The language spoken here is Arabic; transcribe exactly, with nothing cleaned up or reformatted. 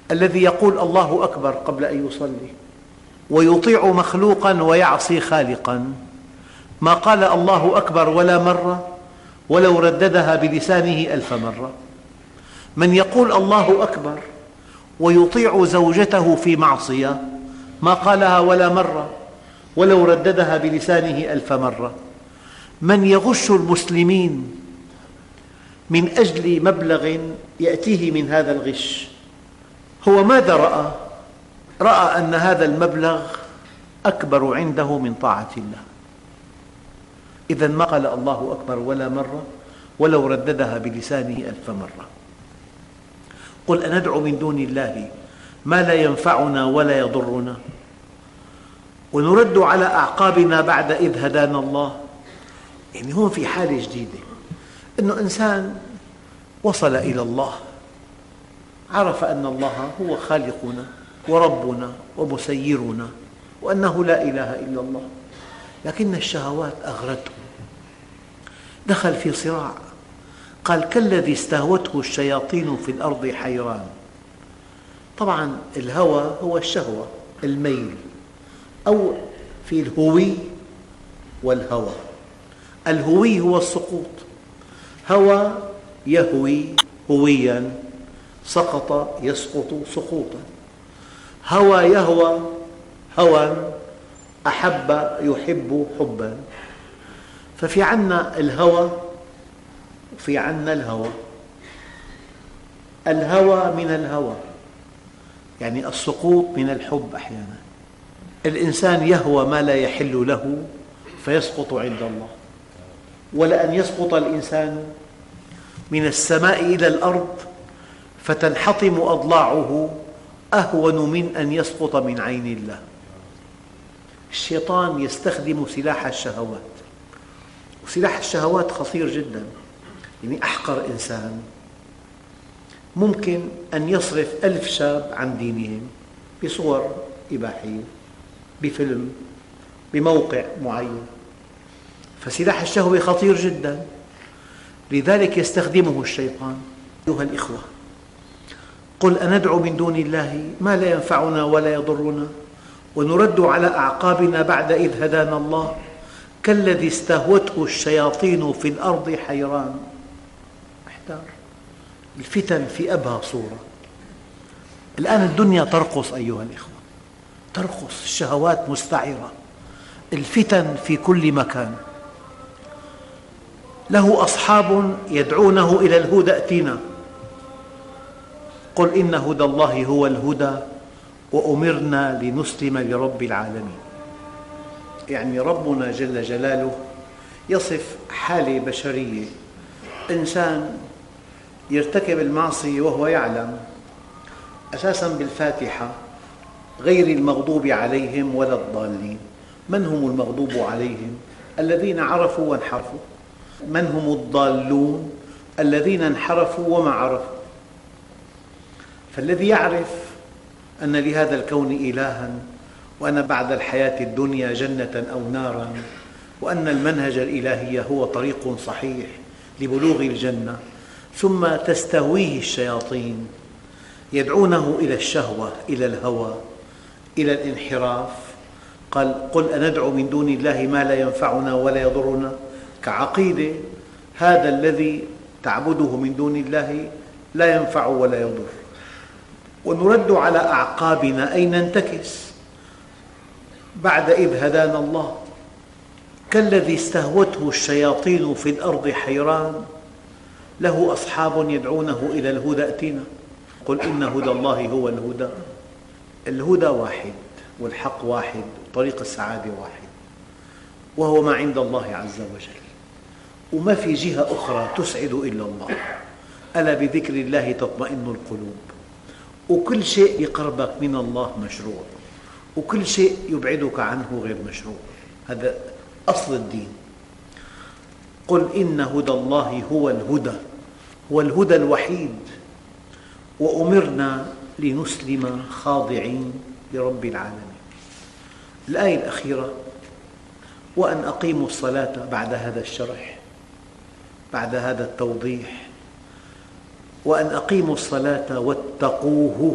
الذي يقول الله أكبر قبل أن يصلي ويطيع مخلوقا ويعصي خالقا، ما قال الله أكبر ولا مرة ولو رددها بلسانه ألف مرة. من يقول الله أكبر ويطيع زوجته في معصية، ما قالها ولا مرة ولو رددها بلسانه ألف مرة. من يغش المسلمين من أجل مبلغ يأتيه من هذا الغش، هو ماذا رأى؟ رأى أن هذا المبلغ أكبر عنده من طاعة الله، إذن ما قال الله أكبر ولا مرة ولو رددها بلسانه ألف مرة. قل أندعو من دون الله ما لا ينفعنا ولا يضرنا ونرد على أعقابنا بعد إذ هدانا الله. يعني هون في حالة جديدة، أنه إنسان وصل إلى الله، عرف أن الله هو خالقنا وربنا ومسيرنا وأنه لا إله إلا الله، لكن الشهوات أغرته، دخل في صراع. قال كالذي استهوته الشياطين في الأرض حيران. طبعا الهوى هو الشهوة، الميل، أو في الهوي والهوى. الهوي هو السقوط، هوى يهوي هويا، سقط يسقط سقوطا. هوى يهوى هوى، أحب يحب حبا. ففي عنا الهوى وفي عنا الهوى. الهوى من الهوى يعني السقوط من الحب. أحيانا الإنسان يهوى ما لا يحل له فيسقط عند الله. ولأن يسقط الإنسان من السماء إلى الأرض فتنحطم أضلاعه أهون من أن يسقط من عين الله. الشيطان يستخدم سلاح الشهوات، وسلاح الشهوات خطير جدا. يعني أحقر إنسان ممكن أن يصرف ألف شاب عن دينهم بصور إباحية، بفيلم، بموقع معين. فسلاح الشهوة خطير جدا، لذلك يستخدمه الشيطان. أيها الإخوة، قل أندعو من دون الله ما لا ينفعنا ولا يضرنا ونرد على أعقابنا بعد إذ هدانا الله كالذي استهوته الشياطين في الأرض حيران. احتار. الفتن في أبهى صورة. الآن الدنيا ترقص أيها الإخوة، ترقص، الشهوات مستعرة، الفتن في كل مكان. له أصحاب يدعونه إلى الهدى ائتنا، قل إن هدى الله هو الهدى وأمرنا لنسلم لرب العالمين. يعني ربنا جل جلاله يصف حالة بشرية، إنسان يرتكب المعصية وهو يعلم. أساساً بالفاتحة غير المغضوب عليهم ولا الضالين. من هم المغضوب عليهم؟ الذين عرفوا وانحرفوا. من هم الضالون؟ الذين انحرفوا وما عرفوا. فالذي يعرف أن لهذا الكون إلهاً، وأن بعد الحياة الدنيا جنة أو ناراً، وأن المنهج الإلهي هو طريق صحيح لبلوغ الجنة، ثم تستهويه الشياطين يدعونه إلى الشهوة، إلى الهوى، إلى الانحراف. قال قل أندعو من دون الله ما لا ينفعنا ولا يضرنا، كعقيدة هذا الذي تعبده من دون الله لا ينفع ولا يضر. ونرد على أعقابنا أي ننتكس بعد إذ هدانا الله كالذي استهوته الشياطين في الأرض حيران له أصحاب يدعونه إلى الهدى ائتنا، قل إن هدى الله هو الهدى. الهدى واحد والحق واحد وطريق السعادة واحد، وهو ما عند الله عز وجل، وما في جهة أخرى تسعد إلا الله. ألا بذكر الله تطمئن القلوب. وكل شيء يقربك من الله مشروع، وكل شيء يبعدك عنه غير مشروع. هذا أصل الدين. قل إن هدى الله هو الهدى، هو الهدى الوحيد، وأمرنا لنسلم خاضعين لرب العالمين. الآية الأخيرة وأن أقيموا الصلاة بعد هذا الشرح، بعد هذا التوضيح، وأن أقيموا الصلاة واتقوه